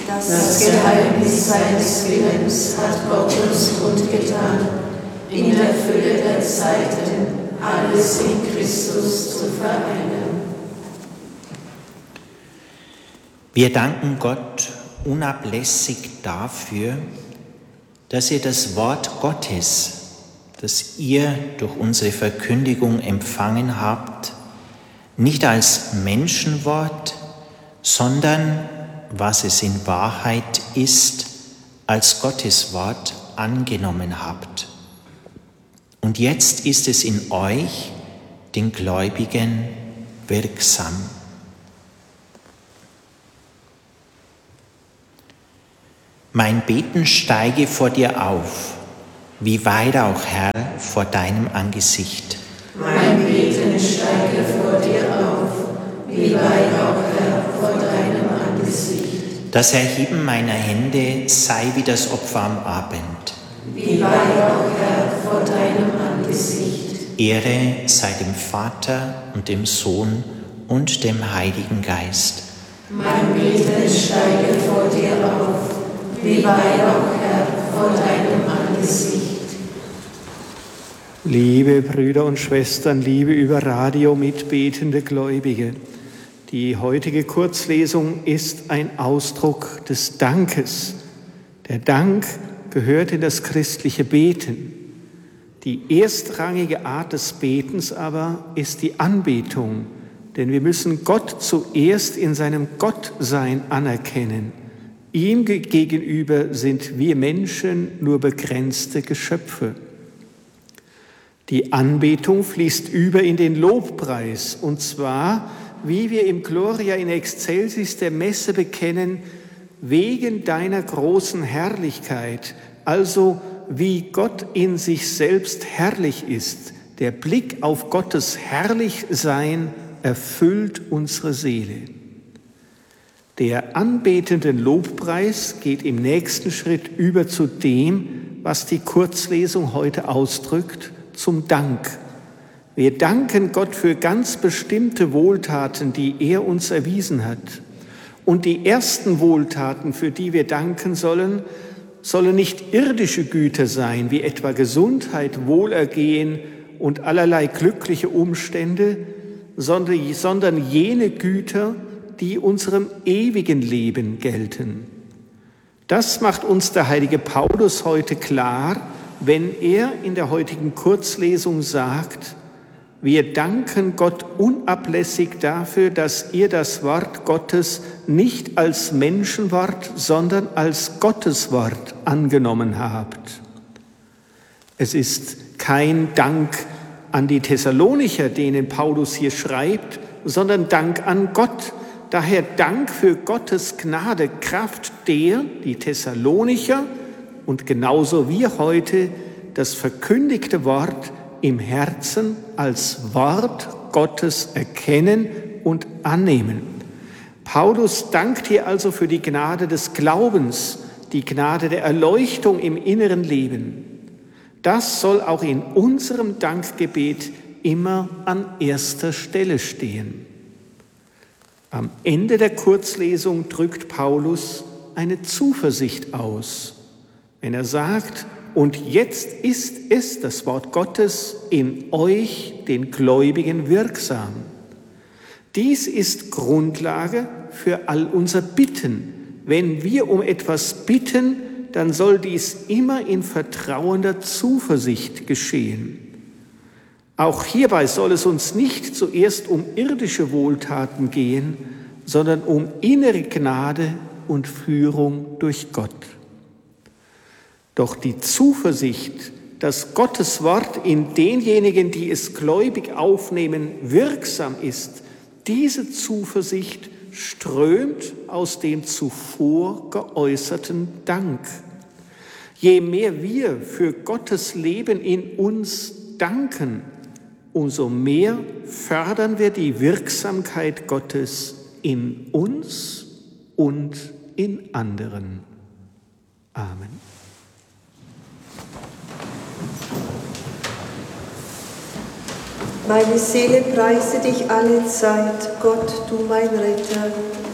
Das Geheimnis seines Willens hat Gott uns kundgetan, in der Fülle der Zeiten alles in Christus zu vereinen. Wir danken Gott unablässig dafür, dass ihr das Wort Gottes, das ihr durch unsere Verkündigung empfangen habt, nicht als Menschenwort, sondern, was es in Wahrheit ist, als Gottes Wort angenommen habt. Und jetzt ist es in euch, den Gläubigen, wirksam. Mein Beten steige vor dir auf, wie Weihrauch, Herr, vor deinem Angesicht. Mein Beten steige vor dir auf, wie Weihrauch, Herr, vor deinem Angesicht. Das Erheben meiner Hände sei wie das Opfer am Abend. Wie Weihrauch, Herr, vor deinem Angesicht. Ehre sei dem Vater und dem Sohn und dem Heiligen Geist. Mein Beten steige vor dir auf, wie Weihrauch, Herr, vor deinem Angesicht. Liebe Brüder und Schwestern, liebe über Radio mitbetende Gläubige, die heutige Kurzlesung ist ein Ausdruck des Dankes. Der Dank gehört in das christliche Beten. Die erstrangige Art des Betens aber ist die Anbetung, denn wir müssen Gott zuerst in seinem Gottsein anerkennen. Ihm gegenüber sind wir Menschen nur begrenzte Geschöpfe. Die Anbetung fließt über in den Lobpreis, und zwar, wie wir im Gloria in Excelsis der Messe bekennen, wegen deiner großen Herrlichkeit, also wie Gott in sich selbst herrlich ist. Der Blick auf Gottes Herrlichsein erfüllt unsere Seele. Der anbetende Lobpreis geht im nächsten Schritt über zu dem, was die Kurzlesung heute ausdrückt, zum Dank. Wir danken Gott für ganz bestimmte Wohltaten, die er uns erwiesen hat. Und die ersten Wohltaten, für die wir danken sollen nicht irdische Güter sein, wie etwa Gesundheit, Wohlergehen und allerlei glückliche Umstände, sondern jene Güter, die unserem ewigen Leben gelten. Das macht uns der heilige Paulus heute klar, wenn er in der heutigen Kurzlesung sagt: Wir danken Gott unablässig dafür, dass ihr das Wort Gottes nicht als Menschenwort, sondern als Gotteswort angenommen habt. Es ist kein Dank an die Thessalonicher, denen Paulus hier schreibt, sondern Dank an Gott. Daher Dank für Gottes Gnade, Kraft der, die Thessalonicher und genauso wir heute, das verkündigte Wort im Herzen als Wort Gottes erkennen und annehmen. Paulus dankt hier also für die Gnade des Glaubens, die Gnade der Erleuchtung im inneren Leben. Das soll auch in unserem Dankgebet immer an erster Stelle stehen. Am Ende der Kurzlesung drückt Paulus eine Zuversicht aus, wenn er sagt: Und jetzt ist es, das Wort Gottes, in euch, den Gläubigen, wirksam. Dies ist Grundlage für all unser Bitten. Wenn wir um etwas bitten, dann soll dies immer in vertrauender Zuversicht geschehen. Auch hierbei soll es uns nicht zuerst um irdische Wohltaten gehen, sondern um innere Gnade und Führung durch Gott. Doch die Zuversicht, dass Gottes Wort in denjenigen, die es gläubig aufnehmen, wirksam ist, diese Zuversicht strömt aus dem zuvor geäußerten Dank. Je mehr wir für Gottes Leben in uns danken, umso mehr fördern wir die Wirksamkeit Gottes in uns und in anderen. Amen. Meine Seele preise dich alle Zeit, Gott, du mein Retter.